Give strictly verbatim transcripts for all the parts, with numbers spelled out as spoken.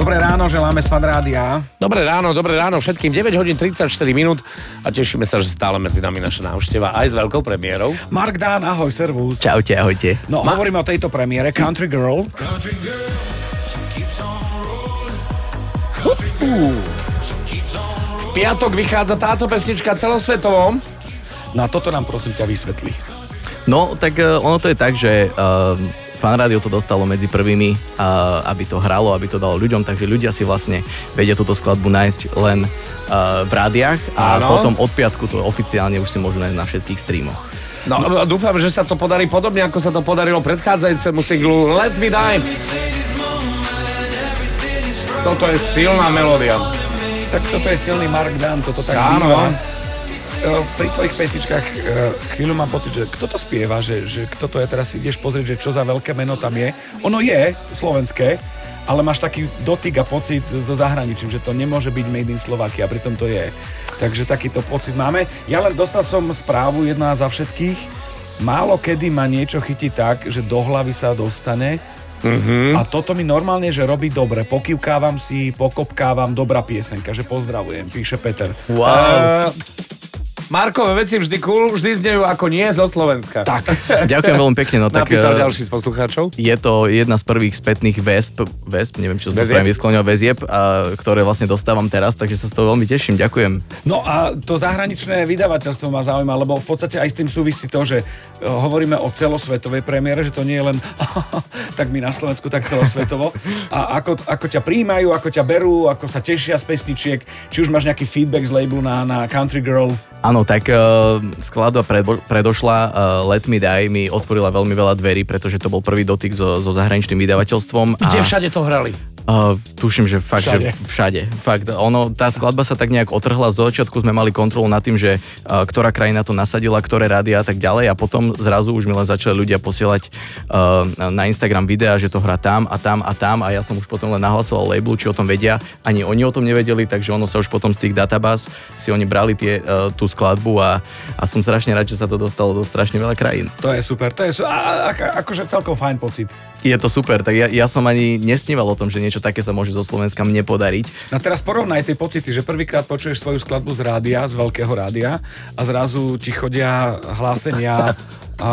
Dobré ráno, želáme z Fan Rádia. Dobré ráno, dobré ráno všetkým. deväť hodín tridsaťštyri minút a tešíme sa, že stále medzi nami naša návšteva aj s veľkou premiérou. Mark Dan, ahoj, servus. Čaute, ahojte. No, Ma- hovoríme o tejto premiére, Country Girl. Country girl, she keeps on rolling. Uh. V piatok vychádza táto pesnička celosvetovo. No a toto nám prosím ťa vysvetli. No, tak uh, ono to je tak, že uh, Fan Rádio to dostalo medzi prvými, uh, aby to hralo, aby to dalo ľuďom, takže ľudia si vlastne vedia túto skladbu nájsť len uh, v rádiách a Áno. potom od piatku to oficiálne už si môžu nájsť na všetkých streamoch. No, dúfam, že sa to podarí podobne, ako sa to podarilo predchádzajúcemu singlu Let Me Die. Toto je silná melódia. Tak toto je silný Mark Dan, toto tak Áno. býva. Pri tvojich pesničkách chvíľu mám pocit, že kto to spieva, že, že kto to je, teraz si ideš pozrieť, že čo za veľké meno tam je. Ono je slovenské, ale máš taký dotyk a pocit so zahraničím, že to nemôže byť made in Slovakia, a pritom to je. Takže takýto pocit máme. Ja len dostal som správu, jedna za všetkých. Málo kedy ma niečo chytí tak, že do hlavy sa dostane. Mm-hmm. A toto mi normálne, že robí dobre. Pokývkávam si, pokopkávam, dobrá piesenka, že pozdravujem, píše Peter. Wow. Uh, Markové veci vždy cool, vždy znejú ako nie zo Slovenska. Tak. Ďakujem veľmi pekne. No, tak, Napísal uh, ďalší z poslucháčov. Je to jedna z prvých spätných väzb, väzb, neviem, či to Väzieb. správne vysklonil, väzieb, a, ktoré vlastne dostávam teraz, takže sa z toho veľmi teším, ďakujem. No a to zahraničné vydavateľstvo ma zaujíma, lebo v podstate aj s tým súvisí to, že hovoríme o celosvetovej premiére, že to nie je len tak my na Slovensku, tak celosvetovo. A ako, ako ťa prijímajú, ako ťa berú, ako sa tešia z pesničiek, či už máš nejaký feedback z labelu na, na Country Girl? Áno, tak uh, skladba predo, predošla uh, Let Me Die mi otvorila veľmi veľa dverí, pretože to bol prvý dotyk so, so zahraničným vydavateľstvom. Kde a... všade to hrali? Uh, tuším, že fakt, Všade. že všade. Fakt, ono, tá skladba sa tak nejak otrhla. Z začiatku sme mali kontrolu nad tým, že uh, ktorá krajina to nasadila, ktoré rádia a tak ďalej, a potom zrazu už mi len začali ľudia posielať uh, na Instagram videá, že to hrá tam a tam a tam, a ja som už potom len nahlasoval labelu, či o tom vedia. Ani oni o tom nevedeli, takže ono sa už potom z tých databáz si oni brali tie, uh, tú skladbu a, a som strašne rád, že sa to dostalo do strašne veľa krajín. To je super, to je su- a, a, a, akože celkom fajn pocit. Je to super, tak ja, ja som ani nesníval o tom, že niečo také sa môže zo Slovenska mne podariť. No teraz porovnaj tie pocity, že prvýkrát počuješ svoju skladbu z rádia, z veľkého rádia, a zrazu ti chodia hlásenia a,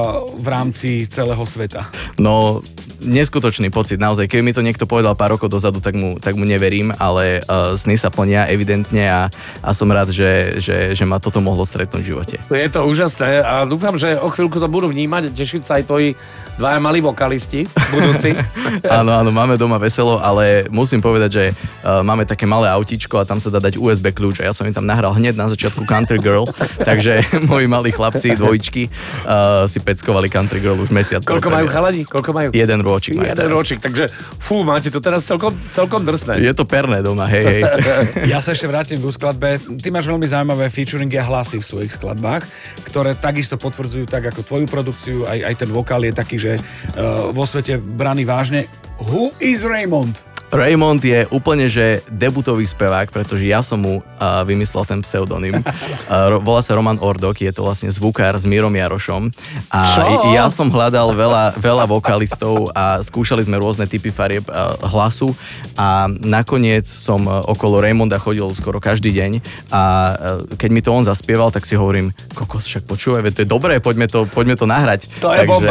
v rámci celého sveta. No, neskutočný pocit, naozaj. Keby mi to niekto povedal pár rokov dozadu, tak mu, tak mu neverím, ale uh, sny sa plnia evidentne a, a som rád, že, že, že ma toto mohlo stretnúť v živote. Je to úžasné a dúfam, že o chvíľku to budú vnímať, tešiť sa aj tvoji dvaja malí vokalisti budúci. Áno, áno, máme doma veselo, ale musím povedať, že uh, máme také malé autíčko a tam sa dá dať ú es bé kľúč a ja som im tam nahral hneď na začiatku Country Girl, takže moji malí chlapci, dvojičky, uh, si peckovali Country Girl už mesiac. Koľko majú chalani? Koľko majú? Jeden rôčik. Jeden ročík, takže fú, máte to teraz celkom, celkom drsné. Je to perné doma, hej, hej. Ja sa ešte vrátim k skladbe. Ty máš veľmi zaujímavé featuringy a hlasy v svojich skladbách, ktoré takisto potvrdzujú tak ako tvoju produkciu, aj, aj ten vokál je taký, že uh, vo svete braný vážne. Who is Raymond? Raymond je úplne, že debutový spevák, pretože ja som mu uh, vymyslel ten pseudonym. Uh, volá sa Roman Ordok, je to vlastne zvukár s Mírom Jarošom. A Čo? ja som hľadal veľa, veľa vokalistov a skúšali sme rôzne typy farieb uh, hlasu a nakoniec som uh, okolo Raymonda chodil skoro každý deň a uh, keď mi to on zaspieval, tak si hovorím, kokos, však počúvaj, to je dobré, poďme to, poďme to nahrať. To je Takže bomba.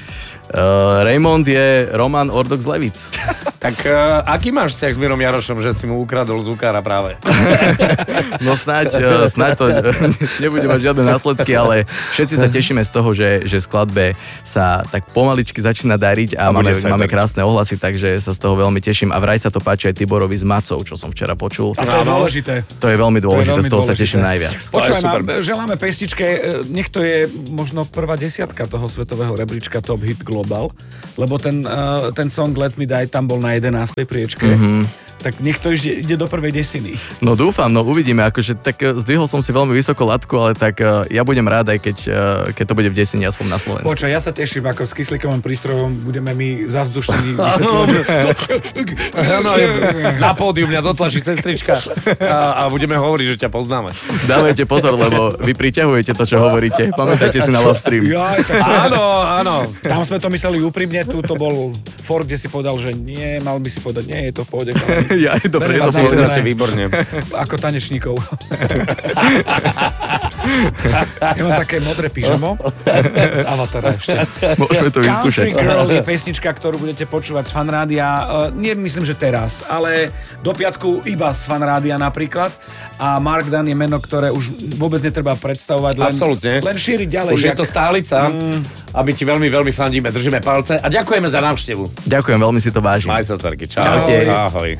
Uh, Raymond je Roman Ordok z Levic. Tak uh, aký máš vzťah s Mírom Jarošom, že si mu ukradol zvukára práve? No snáď, uh, snáď to nebude mať žiadne následky, ale všetci sa tešíme z toho, že, že skladbe sa tak pomaličky začína dariť a, A máme, bude sa máme dariť. krásne ohlasy, takže sa z toho veľmi teším a vraj sa to páči aj Tiborovi z Macov, čo som včera počul. A to je dôležité. To je veľmi dôležité, veľmi z toho sa dôležité. teším najviac. Počúvaj, To je super. ma, želáme pesničke, nech to je možno prvá desiatka toho svetového rebríčka Top Hit Global, lebo ten, uh, ten song Let Me Die tam bol na jedenástej priečke. Mm-hmm. Tak nech to ide, ide do prvej desiny. No dúfam, no uvidíme, akože tak uh, zdvihol som si veľmi vysoko latku, ale tak uh, ja budem rád, aj keď, uh, keď to bude v desine, aspoň na Slovensku. Počkaj, ja sa teším, ako s kyslíkovým prístrojom budeme my zavzdušnení vysvetľovať, že... Áno, na pódium mňa dotlačí sestrička a, a budeme hovoriť, že ťa poznáme. Dávajte pozor, lebo vy priťahujete to, čo hovoríte. Pamätajte si na live stream. Jaj, tak to... Áno, áno. Tam sme to to mysleli úprimne, tu to bol for, kde si povedal, že nie, mal by si povedať, nie, je to v pohode. Ja, je dobre, Beriem vás to na Poznáte vedomie. výborne. Ako tanečníkov. Ja mám také modré pyžamo z Avatara ešte. Môžeme to vyskúšať. Country Girl je pesnička, ktorú budete počúvať z fanrádia. Uh, nie myslím, že teraz, ale do piatku iba z fanrádia napríklad. A Mark Dunn je meno, ktoré už vôbec netreba predstavovať. Len, Absolútne. Len šíriť ďalej. Už je jak- to stálica a my ti veľmi, veľmi fandíme, držíme palce a ďakujeme za návštevu. Ďakujem, veľmi si to vážim. Maj sa, Starky, čau. Čaute. Ahoj.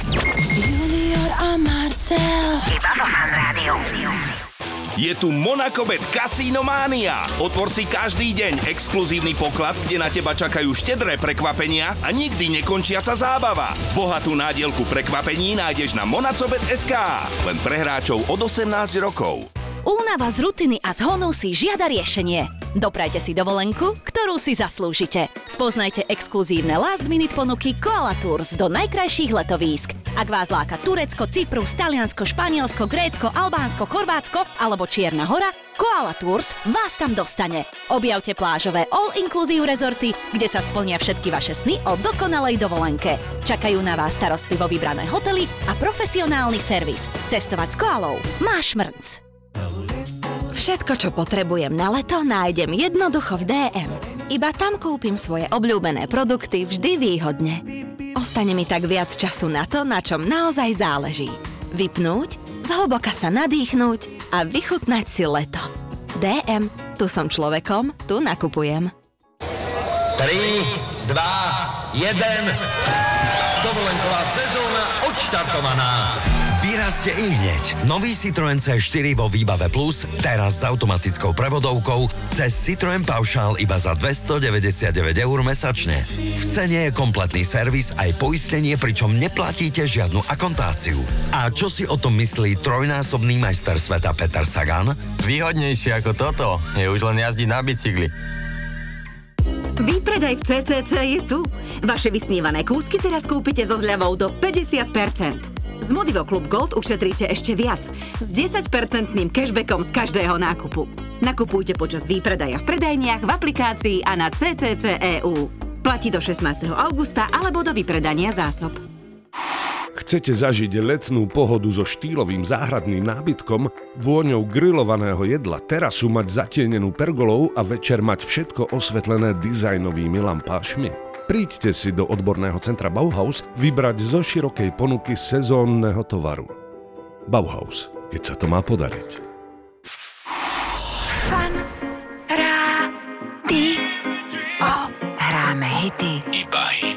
Junior a Marcel. Iba vo Fan Rádiu. Je tu Monacobet Casino Mania. Otvor si každý deň exkluzívny poklad, kde na teba čakajú štedré prekvapenia a nikdy nekončiaca zábava. Bohatú nádielku prekvapení nájdeš na monacobet bodka es ká. Len pre hráčov od osemnásť rokov. Únava z rutiny a z honu si žiada riešenie. Doprajte si dovolenku, ktorú si zaslúžite. Spoznajte exkluzívne last minute ponuky Koala Tours do najkrajších letovísk. Ak vás láka Turecko, Cyprus, Taliansko, Španielsko, Grécko, Albánsko, Chorvátsko alebo Čierna hora, Koala Tours vás tam dostane. Objavte plážové all-inclusive rezorty, kde sa splnia všetky vaše sny o dokonalej dovolenke. Čakajú na vás starostlivo vybrané hotely a profesionálny servis. Cestovať s Koalou máš mrnc. Všetko, čo potrebujem na leto, nájdem jednoducho v dé em. Iba tam kúpim svoje obľúbené produkty vždy výhodne. Ostane mi tak viac času na to, na čom naozaj záleží. Vypnúť, zhlboka sa nadýchnúť a vychutnať si leto. dé em, tu som človekom, tu nakupujem. tri, dva, jeden. Dovolenková sezóna odštartovaná. Vyrazte i hneď. Nový Citroen cé štyri vo výbave Plus, teraz s automatickou prevodovkou, cez Citroen Paušál iba za dvestodeväťdesiatdeväť eur mesačne. V cene je kompletný servis aj poistenie, pričom neplatíte žiadnu akontáciu. A čo si o tom myslí trojnásobný majster sveta Peter Sagan? Výhodnejšie ako toto je už len jazdiť na bicykli. Výpredaj v cé cé cé je tu. Vaše vysnívané kúsky teraz kúpite so zľavou do päťdesiat percent. Z Modivo Club Gold ušetríte ešte viac. S desaťpercentným cashbackom z každého nákupu. Nakupujte počas výpredaja v predajniach, v aplikácii a na cé cé cé bodka é ú. Platí do šestnásteho augusta alebo do vypredania zásob. Chcete zažiť letnú pohodu so štýlovým záhradným nábytkom, vôňou grillovaného jedla, terasu mať zatienenú pergolou a večer mať všetko osvetlené dizajnovými lampášmi? Príďte si do odborného centra Bauhaus vybrať zo širokej ponuky sezónneho tovaru. Bauhaus, keď sa to má podariť. Fan Rádio. Hráme hity. Iba hity.